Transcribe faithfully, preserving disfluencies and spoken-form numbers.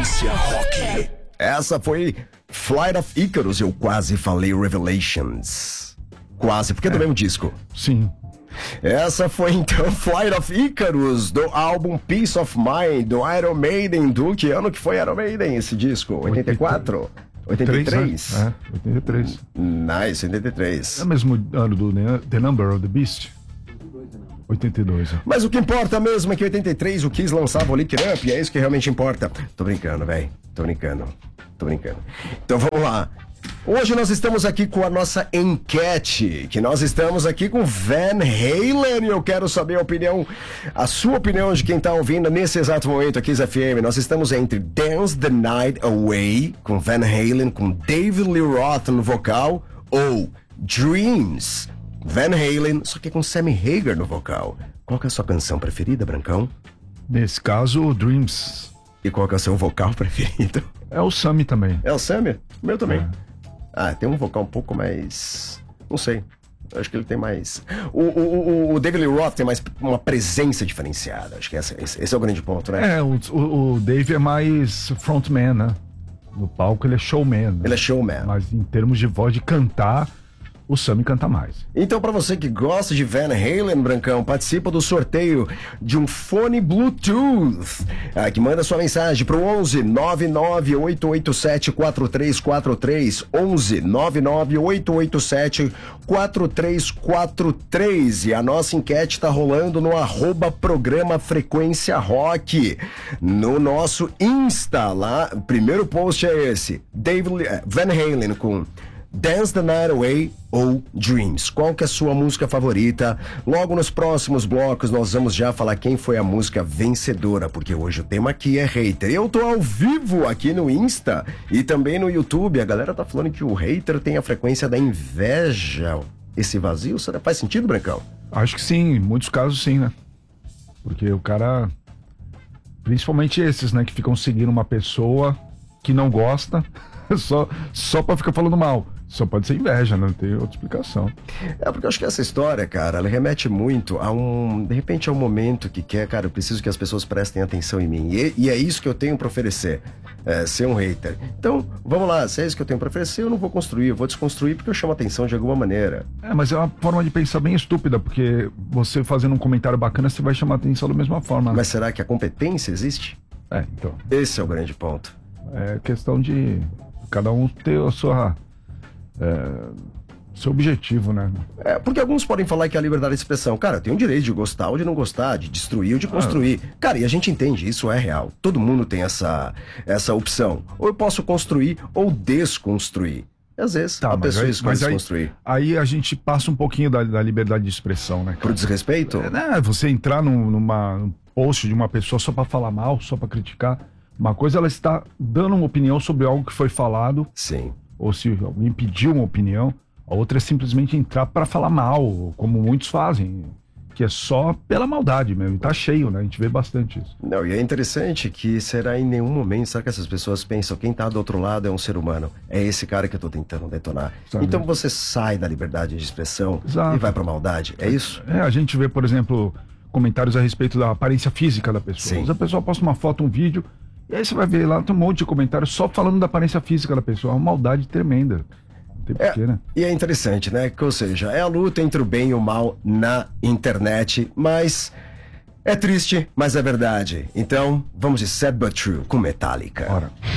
Frequência Rock. Essa foi Flight of Icarus, eu quase falei Revelations. Quase, porque é do É. mesmo disco. Sim. Essa foi então Flight of Icarus, do álbum Peace of Mind, do Iron Maiden. Do que ano que foi Iron Maiden esse disco? oitenta e quatro? oitenta e três? Né? É, oitenta e três. Nice, oitenta e três. É o mesmo ano do né, The Number of the Beast? oitenta e dois. É. Mas o que importa mesmo é que em oitenta e três o Kiss lançava o Lick It Up, e é isso que realmente importa. Tô brincando, velho. Tô brincando. Tô brincando. Então vamos lá. Hoje nós estamos aqui com a nossa enquete, que nós estamos aqui com Van Halen, e eu quero saber a opinião, a sua opinião de quem tá ouvindo nesse exato momento aqui, Kiss F M. Nós estamos entre Dance the Night Away, com Van Halen, com David Lee Roth no vocal, ou Dreams, Van Halen, só que com Sammy Hagar no vocal. Qual que é a sua canção preferida, Brancão? Nesse caso, o Dreams. E qual que é o seu vocal preferido? É o Sammy também. É o Sammy? O meu também. É. Ah, tem um vocal um pouco mais... Não sei. Eu acho que ele tem mais... O, o, o, o David Lee Roth tem mais uma presença diferenciada. Acho que esse, esse, esse é o grande ponto, né? É, o, o, o Dave é mais frontman, né? No palco ele é showman. Né? Ele é showman. Mas em termos de voz de cantar, o Sammy canta mais. Então, pra você que gosta de Van Halen, Brancão, participa do sorteio de um fone Bluetooth. Ah, que manda sua mensagem pro onze nove nove oito oito sete quatro três quatro três, onze nove nove oito oito sete quatro três quatro três. E a nossa enquete tá rolando no arroba programa Frequência Rock, no nosso Insta lá. O primeiro post é esse, David Lee- Van Halen com Dance the Night Away ou Dreams. Qual que é a sua música favorita? Logo nos próximos blocos nós vamos já falar quem foi a música vencedora, porque hoje o tema aqui é hater. Eu tô ao vivo aqui no Insta e também no YouTube. A galera tá falando que o hater tem a frequência da inveja. Esse vazio, será faz sentido, Brancão? Acho que sim, em muitos casos sim, né? Porque o cara... Principalmente esses, né? Que ficam seguindo uma pessoa que não gosta só, só pra ficar falando mal. Só pode ser inveja, né? Não tem outra explicação. É, porque eu acho que essa história, cara, ela remete muito a um... De repente, a um momento que quer, cara, eu preciso que as pessoas prestem atenção em mim. E, e é isso que eu tenho pra oferecer, é, ser um hater. Então, vamos lá, se é isso que eu tenho pra oferecer, eu não vou construir, eu vou desconstruir porque eu chamo atenção de alguma maneira. É, mas é uma forma de pensar bem estúpida, porque você fazendo um comentário bacana, você vai chamar atenção da mesma forma. Né? Mas será que a competência existe? É, então. Esse é o grande ponto. É questão de cada um ter a sua... É, seu objetivo, né? É, porque alguns podem falar que é a liberdade de expressão. Cara, eu tenho o direito de gostar ou de não gostar, de destruir ou de construir. Ah. Cara, e a gente entende, isso é real. Todo mundo tem essa, essa opção. Ou eu posso construir ou desconstruir. E às vezes tá, a pessoa aí, escolhe aí, desconstruir. Aí a gente passa um pouquinho da, da liberdade de expressão, né? Cara? Pro desrespeito? É, né? Você entrar num, numa, num post de uma pessoa só pra falar mal, só pra criticar. Uma coisa, ela está dando uma opinião sobre algo que foi falado. Sim. Ou se alguém pediu uma opinião, a outra é simplesmente entrar para falar mal, como muitos fazem, que é só pela maldade mesmo, e tá cheio, né? A gente vê bastante isso. Não, e é interessante que será em nenhum momento, será que essas pessoas pensam, quem tá do outro lado é um ser humano, é esse cara que eu tô tentando detonar. Sabe? Então você sai da liberdade de expressão Exato. E vai pra maldade, é isso? É, a gente vê, por exemplo, comentários a respeito da aparência física da pessoa. Sim. Mas a pessoa posta uma foto, um vídeo, e aí você vai ver lá, tem um monte de comentários só falando da aparência física da pessoa. É uma maldade tremenda. Não tem porquê, É, né? e é interessante, né? Que, ou seja, é a luta entre o bem e o mal na internet, mas é triste, mas é verdade. Então, vamos de Sad But True com Metallica. Ora.